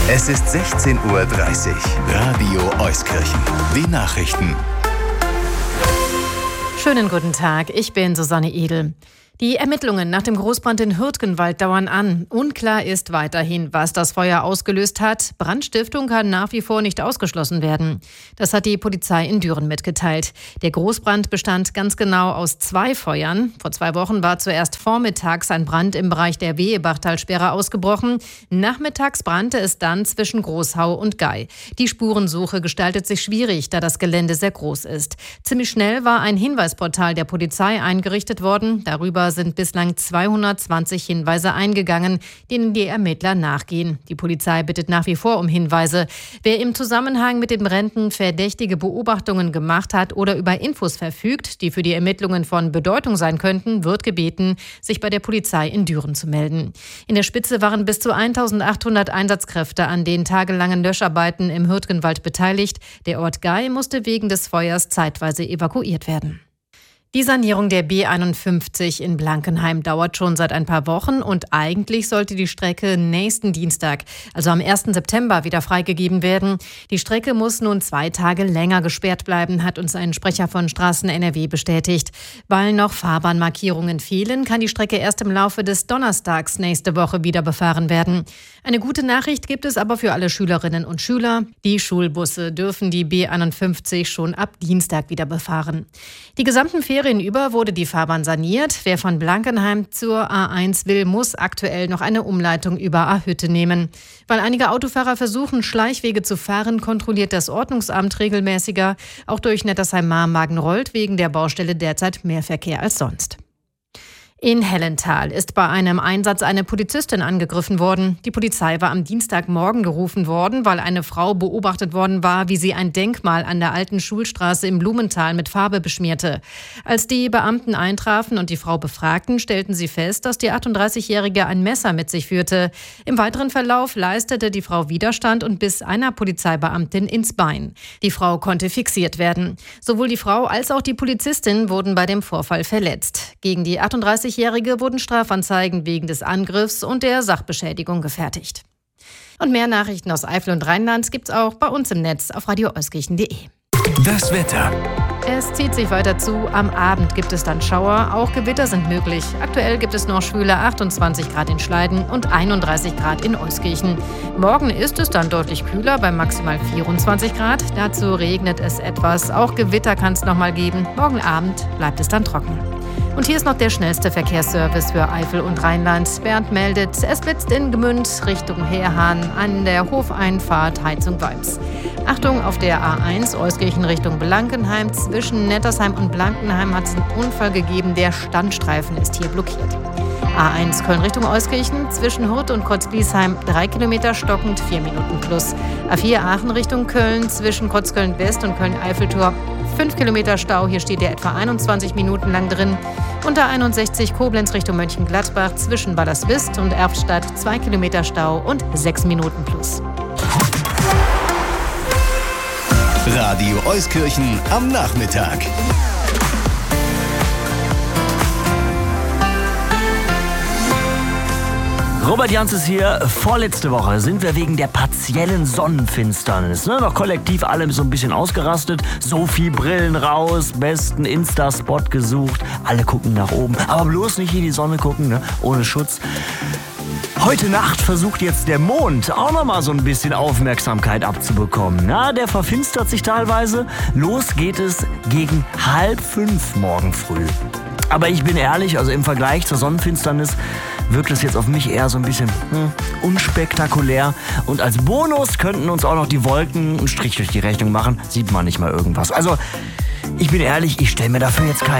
Es ist 16:30 Uhr. Radio Euskirchen. Die Nachrichten. Schönen guten Tag, ich bin Susanne Edel. Die Ermittlungen nach dem Großbrand in Hürtgenwald dauern an. Unklar ist weiterhin, was das Feuer ausgelöst hat. Brandstiftung kann nach wie vor nicht ausgeschlossen werden. Das hat die Polizei in Düren mitgeteilt. Der Großbrand bestand ganz genau aus 2 Feuern. Vor 2 Wochen war zuerst vormittags ein Brand im Bereich der Wehebachtalsperre ausgebrochen. Nachmittags brannte es dann zwischen Großhau und Gei. Die Spurensuche gestaltet sich schwierig, da das Gelände sehr groß ist. Ziemlich schnell war ein Hinweisportal der Polizei eingerichtet worden. Darüber sind bislang 220 Hinweise eingegangen, denen die Ermittler nachgehen. Die Polizei bittet nach wie vor um Hinweise. Wer im Zusammenhang mit den Bränden verdächtige Beobachtungen gemacht hat oder über Infos verfügt, die für die Ermittlungen von Bedeutung sein könnten, wird gebeten, sich bei der Polizei in Düren zu melden. In der Spitze waren bis zu 1800 Einsatzkräfte an den tagelangen Löscharbeiten im Hürtgenwald beteiligt. Der Ort Gei musste wegen des Feuers zeitweise evakuiert werden. Die Sanierung der B51 in Blankenheim dauert schon seit ein paar Wochen und eigentlich sollte die Strecke nächsten Dienstag, also am 1. September, wieder freigegeben werden. Die Strecke muss nun 2 Tage länger gesperrt bleiben, hat uns ein Sprecher von Straßen NRW bestätigt. Weil noch Fahrbahnmarkierungen fehlen, kann die Strecke erst im Laufe des Donnerstags nächste Woche wieder befahren werden. Eine gute Nachricht gibt es aber für alle Schülerinnen und Schüler. Die Schulbusse dürfen die B51 schon ab Dienstag wieder befahren. Die gesamten Ferien über wurde die Fahrbahn saniert. Wer von Blankenheim zur A1 will, muss aktuell noch eine Umleitung über Ahütte nehmen. Weil einige Autofahrer versuchen, Schleichwege zu fahren, kontrolliert das Ordnungsamt regelmäßiger. Auch durch Nettersheim-Marmagen rollt wegen der Baustelle derzeit mehr Verkehr als sonst. In Hellenthal ist bei einem Einsatz eine Polizistin angegriffen worden. Die Polizei war am Dienstagmorgen gerufen worden, weil eine Frau beobachtet worden war, wie sie ein Denkmal an der alten Schulstraße im Blumenthal mit Farbe beschmierte. Als die Beamten eintrafen und die Frau befragten, stellten sie fest, dass die 38-Jährige ein Messer mit sich führte. Im weiteren Verlauf leistete die Frau Widerstand und biss einer Polizeibeamtin ins Bein. Die Frau konnte fixiert werden. Sowohl die Frau als auch die Polizistin wurden bei dem Vorfall verletzt. Gegen die 38-Jährige wurden Strafanzeigen wegen des Angriffs und der Sachbeschädigung gefertigt. Und mehr Nachrichten aus Eifel und Rheinland gibt's auch bei uns im Netz auf radioeuskirchen.de. Das Wetter. Es zieht sich weiter zu. Am Abend gibt es dann Schauer. Auch Gewitter sind möglich. Aktuell gibt es noch schwüle 28 Grad in Schleiden und 31 Grad in Euskirchen. Morgen ist es dann deutlich kühler bei maximal 24 Grad. Dazu regnet es etwas. Auch Gewitter kann es noch mal geben. Morgen Abend bleibt es dann trocken. Und hier ist noch der schnellste Verkehrsservice für Eifel und Rheinland. Bernd meldet, es blitzt in Gmünd Richtung Heerhahn an der Hofeinfahrt Heizung Walms. Achtung, auf der A1 Euskirchen Richtung Blankenheim. Zwischen Nettersheim und Blankenheim hat es einen Unfall gegeben. Der Standstreifen ist hier blockiert. A1 Köln Richtung Euskirchen, zwischen Hurth und Kotzbliesheim 3 Kilometer stockend, 4 Minuten plus. A4 Aachen Richtung Köln, zwischen Kotzköln West und Köln-Eiffeltor 5 Kilometer Stau, hier steht der etwa 21 Minuten lang drin. Und A61 Koblenz Richtung Mönchengladbach, zwischen Ballerswist und Erftstadt 2 Kilometer Stau und 6 Minuten plus. Radio Euskirchen am Nachmittag. Robert Jans ist hier. Vorletzte Woche sind wir wegen der partiellen Sonnenfinsternis noch kollektiv alle so ein bisschen ausgerastet. Sophie-Brillen raus, besten Insta-Spot gesucht. Alle gucken nach oben, aber bloß nicht in die Sonne gucken, ohne Schutz. Heute Nacht versucht jetzt der Mond auch noch mal so ein bisschen Aufmerksamkeit abzubekommen. Der verfinstert sich teilweise. Los geht es gegen 4:30 morgen früh. Aber ich bin ehrlich, also im Vergleich zur Sonnenfinsternis wirkt es jetzt auf mich eher so ein bisschen unspektakulär. Und als Bonus könnten uns auch noch die Wolken einen Strich durch die Rechnung machen. Sieht man nicht mal irgendwas. Also, ich bin ehrlich, ich stelle mir dafür jetzt keinen